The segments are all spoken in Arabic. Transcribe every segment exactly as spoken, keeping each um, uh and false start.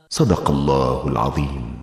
صدق الله العظيم.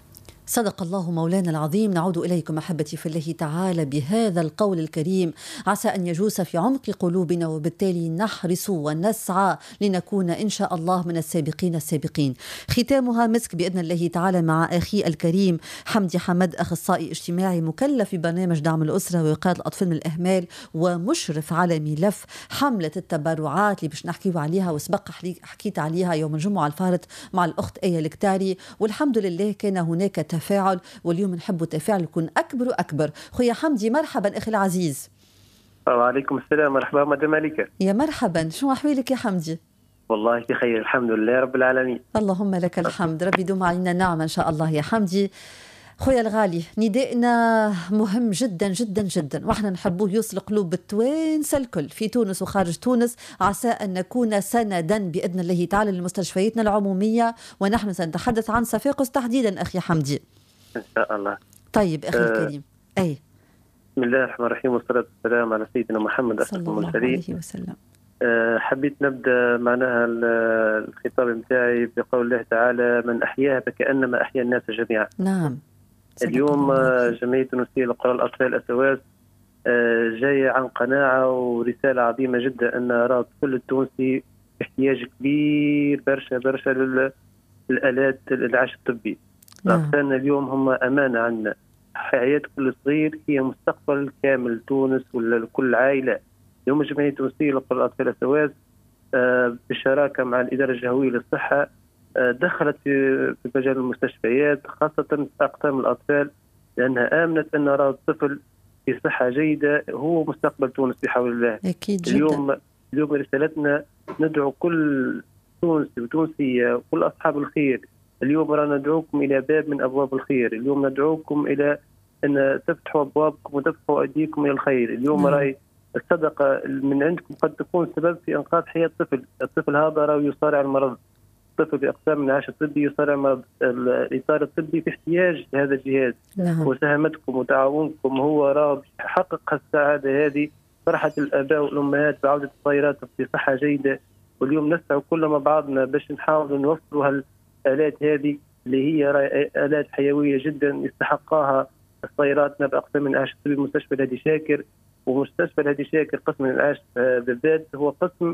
صدق الله مولانا العظيم. نعود إليكم أحبتي في الله تعالى بهذا القول الكريم: عسى أن يجوس في عمق قلوبنا، وبالتالي نحرص ونسعى لنكون إن شاء الله من السابقين السابقين. ختامها مسك بإذن الله تعالى مع أخي الكريم حمدي حمد، أخصائي اجتماعي مكلف ببرنامج دعم الأسرة ووقاية الأطفال من الإهمال، ومشرف على ملف حملة التبرعات اللي باش نحكيو عليها وسبق حكيت عليها يوم الجمعة الفارط مع الأخت آية الكتاري، والحمد لله كان هناك تفاعل، واليوم نحب التفاعل يكون أكبر وأكبر. خويا حمدي مرحبا أخي العزيز. وعليكم السلام. مرحبا مدام مالكة. يا مرحبا، شو أحوالك يا حمدي؟ والله بخير الحمد لله رب العالمين. اللهم لك الحمد، ربي يدوم علينا نعمة إن شاء الله يا حمدي. خويا الغالي، ندائنا مهم جدا جدا جدا، واحنا نحبوه يوصل قلوب التوانسة الكل في تونس وخارج تونس، عسى أن نكون سندا بإذن الله تعالى لمستشفياتنا العمومية، ونحن سنتحدث عن صفاقس تحديدا أخي حمدي إن شاء الله. طيب أخي أه الكريم، أي بسم الله الرحمن الرحيم، والصلاة والسلام على سيدنا محمد أشرف المرسلين صلى الله عليه وسلم. أه حبيت نبدأ معناها الخطاب متاعي بقول الله تعالى: من أحياها فكأنما أحيا الناس جميعا. نعم. اليوم جمعية تونسية لقراء الأطفال أسواس جاية عن قناعة ورسالة عظيمة جدا أن راه الطفل التونسي احتياج كبير برشا برشا للآلات الإنعاش الطبي. الأطفال اليوم هم أمانة عنا، حياة كل صغير هي مستقبل كامل تونس ولا كل عائلة. اليوم الجمعية التونسية لقراء الأطفال أسواس بالشراكة مع الإدارة الجهوية للصحة دخلت في مجال المستشفيات، خاصة في أقسام الأطفال، لأنها آمنت أن راه الطفل في صحة جيدة هو مستقبل تونس بحول الله. أكيد جدا. اليوم اليوم رسالتنا ندعو كل تونسي وتونسية وكل أصحاب الخير. اليوم رانا ندعوكم إلى باب من أبواب الخير. اليوم ندعوكم إلى أن تفتحوا أبوابكم وتفتحوا أيديكم إلى الخير. اليوم راي الصدقة من عندكم قد تكون سبب في إنقاذ حياة طفل. الطفل هذا راه يصارع المرض، طفل بأقسام الإنعاش الطبي يصارع مرض. الإطار الطبي في احتياج لهذا الجهاز. نعم. وساهمتكم وتعاونكم هو راه يحقق السعادة هذه، فرحة الآباء والأمهات بعودة الطائرات في صحة جيدة. واليوم نسعى كل مع بعضنا باش نحاول نوفروا هالآلات هذه اللي هي آلات حيوية جدا يستحقها طائراتنا بأقسام الإنعاش الطبي. مستشفى الهادي شاكر ومستشفى الهادي شاكر قسم الإنعاش بالذات هو قسم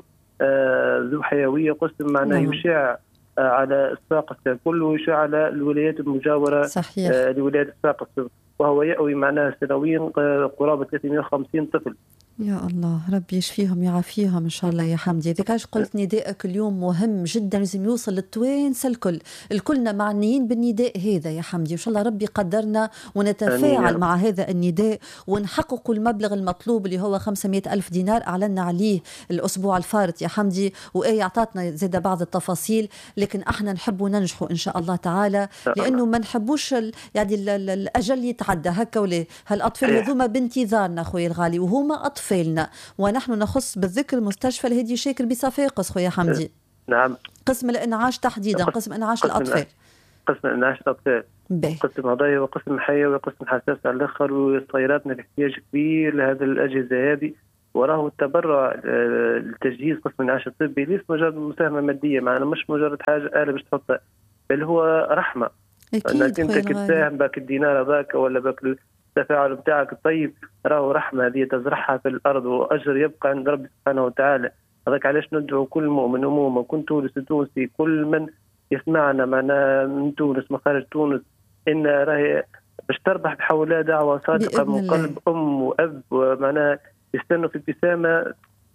ذو حيوية، قسم معناه يشع على الساقس كله ويشع على الولايات المجاورة. صحيح. لولايات الساقس، وهو يأوي معناه سنويا قرابة ثلاثمئة وخمسين طفل. يا الله، ربي يشفيهم يعافيهم إن شاء الله يا حمدي. ذيك علاش قلت ندائك اليوم مهم جدا، لازم يوصل للتوانسة الكل. الكلنا معنيين بالنداء هذا يا حمدي، وإن شاء الله ربي قدرنا ونتفاعل مع هذا النداء ونحقق المبلغ المطلوب اللي هو خمسمائة ألف دينار أعلنا عليه الأسبوع الفارط يا حمدي، وآية أعطتنا زاد بعض التفاصيل. لكن احنا نحب ننجحوا إن شاء الله تعالى، لأنه ما نحبوش يعني الأجل يتعدى هكا، ولا هالأطفال هذوما بانتظارنا خويا الغالي، وهما أطفال فيلنا. ونحن نخص بالذكر مستشفى الهادي شاكر بصفاقس خويا حمدي. نعم. قسم الإنعاش تحديدا، قسم إنعاش قسم الأطفال. قسم إنعاش الأطفال. قسم هضايا وقسم حيوي وقسم حساس على الآخر. وصيراتنا في احتياج كبير لهذه الأجهزة هذه، وراه التبرع لتجهيز قسم الإنعاش الطبي ليس مجرد مساهمة مادية، معنا مش مجرد حاجة آلة باش تحطها، بل هو رحمة. أنك أنت كتساهم باك الدينار هذاك ولا باك التفاعل بتاعك الطيب، راه رحمة هذه تزرعها في الأرض وأجر يبقى عند ربي سبحانه وتعالى. هذاك علاش ندعو كل مؤمن ومؤمن، كل تونسي تونسي، كل من يسمعنا معنا من تونس من خارج تونس، إن راهي باش تربح بحول الله دعوة صادقة من قلب أم وأب، ومعناها يستنوا في ابتسامة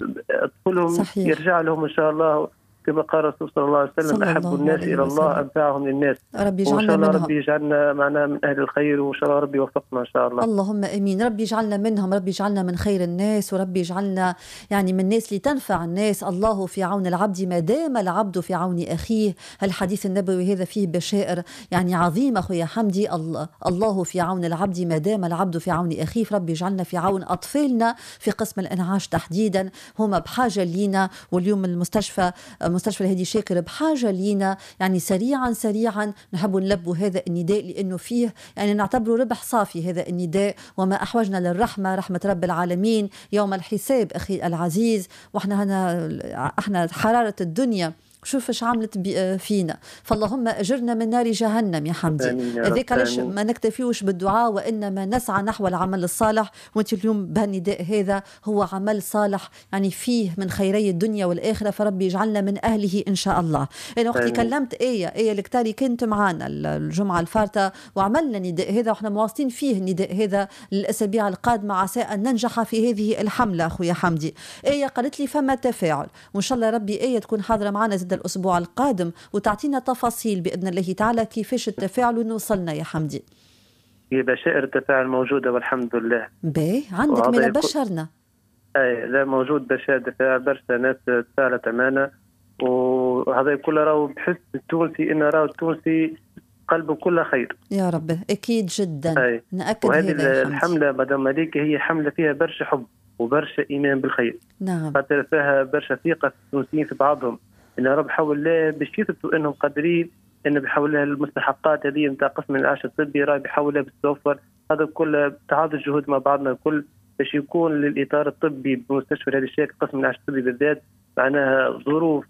أطفالهم يرجع لهم إن شاء الله، كما قال الرسول صلى الله عليه وسلم: أحب الناس إلى الله أنفعهم للناس. ربي يجعلنا منهم. وإن شاء الله ربي يجعلنا معنا من أهل الخير، وإن شاء الله ربي يوفقنا إن شاء الله. اللهم آمين. ربي يجعلنا منهم، ربي يجعلنا من خير الناس، وربي يجعلنا يعني من الناس اللي تنفع الناس. الله في عون العبد ما دام العبد في عون أخيه. الحديث النبوي هذا فيه بشائر يعني عظيمة خويا حمدي. الله, الله في عون العبد ما دام العبد في عون أخيه. ربي يجعلنا في عون أطفالنا في قسم الإنعاش تحديدا، هم بحاجة لينا. واليوم المستشفى مستشفى الهادي شاكر بحاجة لينا، يعني سريعا سريعا نحب نلبوا هذا النداء، لأنه فيه يعني نعتبره ربح صافي هذا النداء. وما أحوجنا للرحمة، رحمة رب العالمين يوم الحساب أخي العزيز. وإحنا هنا احنا حرارة الدنيا شوف ايش عملت فينا. فاللهم اجرنا من نار جهنم يا حمدي. هذاك علاش ما نكتفيوش بالدعاء وانما نسعى نحو العمل الصالح. وانت اليوم بهالنداء هذا هو عمل صالح يعني فيه من خيري الدنيا والاخره، فربي يجعلنا من اهله ان شاء الله. انا وقتي كلمت ايه ايه الكتاري كنت معانا الجمعه الفارطه وعملنا نداء هذا واحنا مواصلين فيه النداء هذا للاسابيع القادمه عسى ان ننجح في هذه الحمله. اخويا حمدي ايه قالت لي فما تفاعل، وان شاء الله ربي ايه تكون حاضره معنا زد الاسبوع القادم وتعطينا تفاصيل باذن الله تعالى كيفاش التفاعل ونوصلنا يا حمدي. هي بشائر التفاعل موجوده والحمد لله. باهي عندك من بشرنا. اي لا موجود بشائر تفاعل، برشا ناس تفاعلت معنا، وهذا كله راهو بحس التونسي ان راهو التونسي قلبه كله خير يا رب. اكيد جدا. أي. ناكد وهذه الحمله مدام مليكه هي حمله فيها برشا حب وبرشا ايمان بالخير. نعم. خاطر فيها برشا ثقه في التونسيين في بعضهم، ان رب حول الله باش يثبتوا انهم قادرين، ان بيحول لها المستحقات هذه نتاع قسم الانعاش الطبي راه بيحول لها بالتوفر. هذا كله تعاضد الجهود مع بعضنا الكل باش يكون للاطار الطبي بمستشفى هذا الشكل قسم الانعاش الطبي بالذات معناها ظروف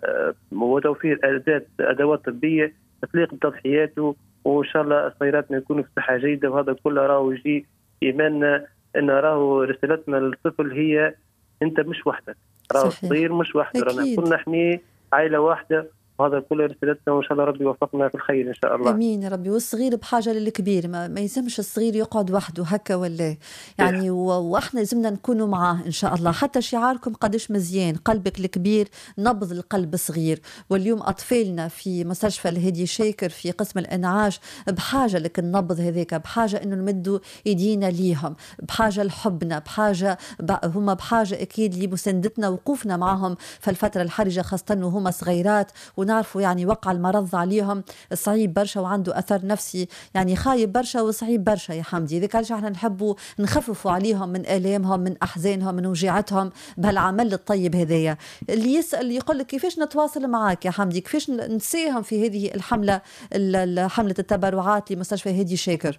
وتوفير اداه ادوات طبيه تليق بتضحياته، وان شاء الله صغيراتنا يكونوا في صحه جيده. وهذا كله راهو يجي ايماننا ان راهو رسالتنا للطفل هي انت مش وحدك، راهو الصغير مش وحده، رانا كلنا احنا عائله واحده، وهذا كله رسالتنا وان شاء الله ربي يوفقنا في الخير ان شاء الله. امين يا ربي. والصغير بحاجه للكبير، ما, ما يلزمش الصغير يقعد وحده هكا ولا يعني و... واحنا لازمنا نكونوا معاه ان شاء الله. حتى شعاركم قدش مزيان، قلبك الكبير نبض القلب الصغير. واليوم اطفالنا في مستشفى الهادي شاكر في قسم الانعاش بحاجه لك النبض هذاك، بحاجه انه نمدوا ايدينا ليهم، بحاجه لحبنا، بحاجه ب... هم بحاجه اكيد لمساندتنا وقوفنا معهم في الفتره الحرجه، خاصه وهم صغيرات ونعرفوا يعني وقع المرض عليهم صعيب برشا وعنده اثر نفسي يعني خايب برشا وصعيب برشا يا حمدي. ذيك علاش احنا نحبوا نخففوا عليهم من الامهم من احزانهم من وجيعتهم بهالعمل الطيب هذايا. اللي يسال يقول لك كيفاش نتواصل معك يا حمدي، كيفاش نساهم في هذه الحمله حمله التبرعات لمستشفى هادي شاكر؟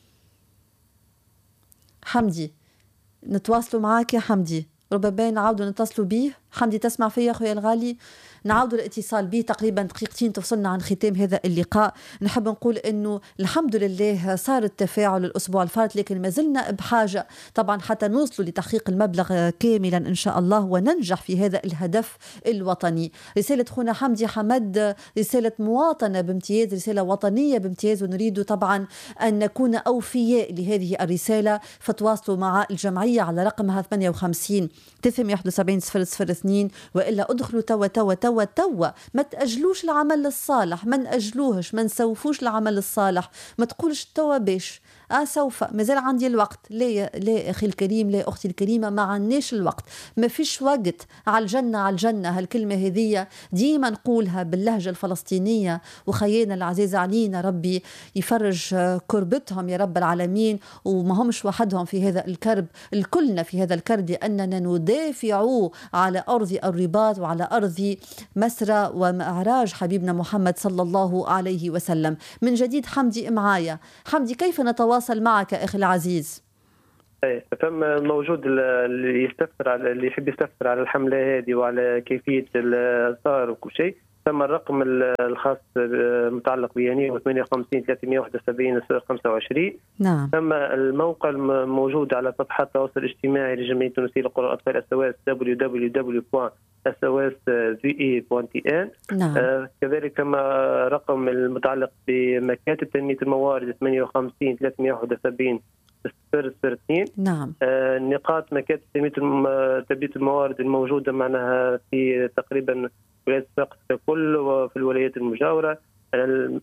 حمدي نتواصلوا معك يا حمدي، ربما نعاودوا نتصلوا بيه. حمدي تسمع فيا اخويا الغالي؟ نعاودوا الاتصال به تقريبا دقيقتين توصلنا عن ختام هذا اللقاء. نحب نقول انه الحمد لله صار التفاعل الاسبوع الفات، لكن ما زلنا بحاجه طبعا حتى نوصلوا لتحقيق المبلغ كاملا ان شاء الله وننجح في هذا الهدف الوطني. رساله خونا حمدي حمد رساله مواطنه بامتياز، رساله وطنيه بامتياز، ونريد طبعا ان نكون اوفياء لهذه الرساله. فتواصلوا مع الجمعيه على رقمها ثمانية وخمسين ثلاثمئة وواحد وسبعين صفر صفر اثنين، والا ادخلوا توا توا توا توا، ما تأجلوش العمل الصالح، ما نأجلوهش، ما نسوفوش العمل الصالح، ما تقولش توا باش اه سوف مازال عندي الوقت. لا لا اخي الكريم، لا اختي الكريمه، ما عندناش الوقت، ما فيش وقت. على الجنه على الجنه، هالكلمه هذه ديما نقولها باللهجه الفلسطينيه، وخيانا العزيز علينا ربي يفرج كربتهم يا رب العالمين، وما همش وحدهم في هذا الكرب، الكلنا في هذا الكرب، لاننا ندافع على ارض الرباط وعلى ارض مسرى ومعراج حبيبنا محمد صلى الله عليه وسلم. من جديد حمدي معايا. حمدي كيف نتواصل معك أخي العزيز؟ اي فما موجود اللي يستفسر على اللي يحب يستفسر على الحمله هذه وعلى كيفيه الصار وكل شيء. ثم الرقم الخاص المتعلق بياني ثمانية وخمسين ثلاثمئة وواحد وسبعين خمسة وعشرين. نعم. ثم الموقع موجود على صفحه التواصل الاجتماعي للجمعيه التونسيه لقراء الاطفال اس او اس دبليو دبليو دبليو دوت اس او اس في اي دوت تي ان. نعم. آه كذلك كما رقم المتعلق بمكاتب تنميه الموارد ثمانية وخمسين ثلاثمئة وواحد وسبعين صفر صفر اثنين. نعم. آه نقاط مكاتب تنميه تنميه الموارد الموجوده معناها في تقريبا ولايات ساقط ككل وفي الولايات المجاوره. آه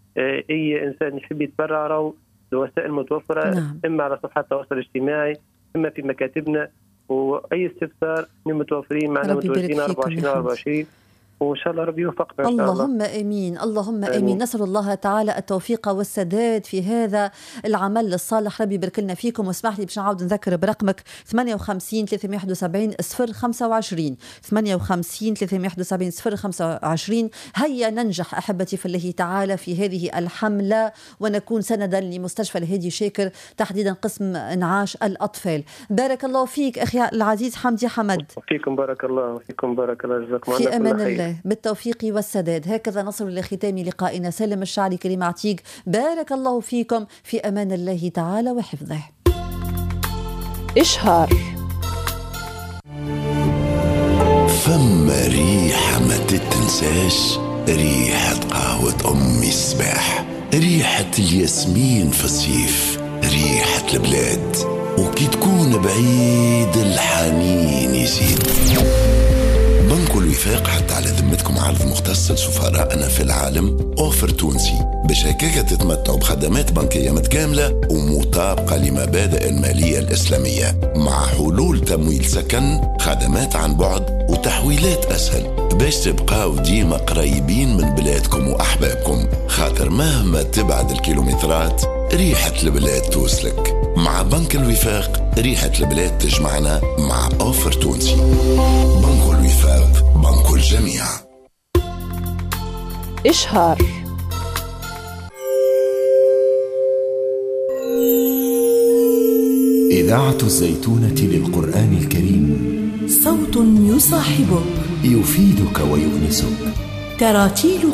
اي انسان يحب يتبرع راهو الوسائل متوفره. نعم. اما على صفحات التواصل الاجتماعي اما في مكاتبنا، واي استفسار متوفرين معنا متواجدين أربعة وعشرين أربعة وعشرين، وإن شاء الله ربي يوفقنا إن شاء الله. اللهم آمين اللهم آمين. آمين. نسأل الله تعالى التوفيق والسداد في هذا العمل الصالح. ربي يبارك لنا فيكم. واسمح لي باش نعاود نذكر برقمك ثمانية وخمسين ثلاثمئة وواحد وسبعين صفر خمسة وعشرين ثمانية وخمسين ثلاثمئة وواحد وسبعين صفر خمسة وعشرين. هيا ننجح أحبتي في الله تعالى في هذه الحملة ونكون سندا لمستشفى الهادي شاكر تحديدا قسم انعاش الأطفال. بارك الله فيك أخي العزيز حمدي حمد. فيكم بارك الله وفيكم بارك الله، جزاكم الله في أمان الله. الله بالتوفيق والسداد. هكذا نصل إلى ختام لقائنا. سالم الشعري، كلمة عتيق، بارك الله فيكم، في أمان الله تعالى وحفظه. إشهار. فما ريحة ما تتنساش، ريحة قهوة أمي الصباح، ريحة الياسمين في الصيف، ريحة البلاد، وكي تكون بعيد الحنين يزيد. بنك الوفاق حتى على ذمتكم عرض مختص لسفرائنا في العالم، أوفر تونسي باش هكاكا تتمتعوا بخدمات بنكية متكاملة ومطابقة لمبادئ المالية الإسلامية، مع حلول تمويل سكن، خدمات عن بعد، وتحويلات أسهل، باش تبقاو ديما قريبين من بلادكم وأحبابكم، خاطر مهما تبعد الكيلومترات ريحة البلاد توصلك. مع بنك الوفاق ريحة البلاد تجمعنا مع أوفر تونسي. بنك الوفاق، بنك الجميع. إشهار. إذاعة الزيتونة للقرآن الكريم، صوت يصاحبك، يفيدك ويؤنسك، تراتيل